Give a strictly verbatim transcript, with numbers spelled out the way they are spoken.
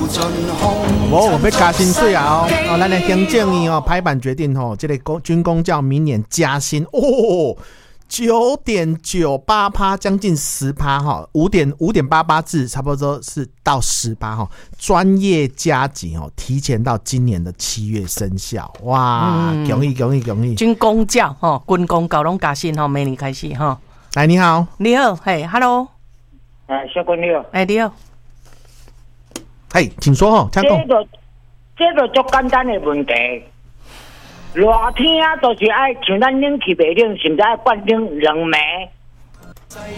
哦，我要加薪水啊！哦，哦，咱的行政院哦拍板决定哦，这个公军公教明年加薪哦，九点九八趴，将近十趴哈，五点五点八八至差不多是到十趴哈。专业加级哦，提前到今年的七月生效，哇！恭喜恭喜恭喜！ 军公教哈，军公教拢加薪哈，明年开始哈。 来，你好， 你好，嘿 ，Hello， 哎，小君你好， 哎，你好， 嘿，请说哦，请讲。 这个这个足简单的问题，热天啊，就是爱像咱冷气袂冷，是毋是爱灌冷冷媒？